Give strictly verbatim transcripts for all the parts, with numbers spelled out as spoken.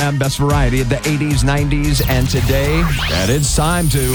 M, best variety of the eighties, nineties, and today. And it's time to...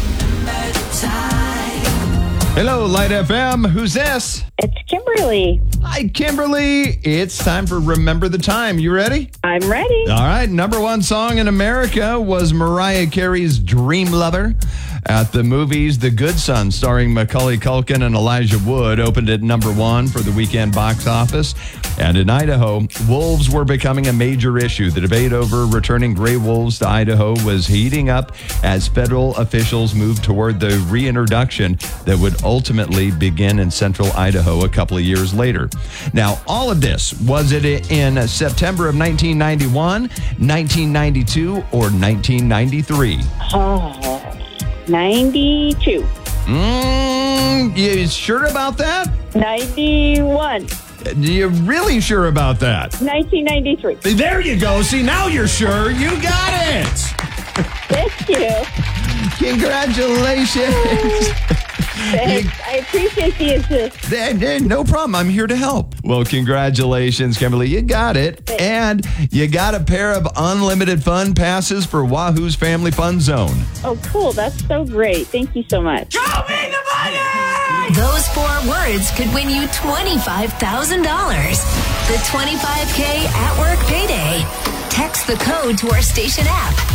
Hello, Light F M. Who's this? It's Kimberly. Hi, Kimberly. It's time for Remember the Time. You ready? I'm ready. All right. Number one song in America was Mariah Carey's Dream Lover. At the movies, The Good Son, starring Macaulay Culkin and Elijah Wood, opened at number one for the weekend box office. And in Idaho, wolves were becoming a major issue. The debate over returning gray wolves to Idaho was heating up as federal officials moved toward the reintroduction that would ultimately begin in central Idaho a couple of years later. Now, all of this, was it in September of nineteen ninety-one, nineteen ninety-two, or nineteen ninety-three? Oh, ninety-two. Mmm, you sure about that? ninety-one. You really sure about that? nineteen ninety-three. There you go. See, now you're sure. You got it. Thank you. Congratulations. Thanks. I appreciate the assist. Eh, eh, No problem. I'm here to help. Well, congratulations, Kimberly. You got it. Thanks. And you got a pair of unlimited fun passes for Wahoo's Family Fun Zone. Oh, cool. That's so great. Thank you so much. Show me the money! Those four words could win you twenty-five thousand dollars. The twenty-five K at work payday. Text the code to our station app.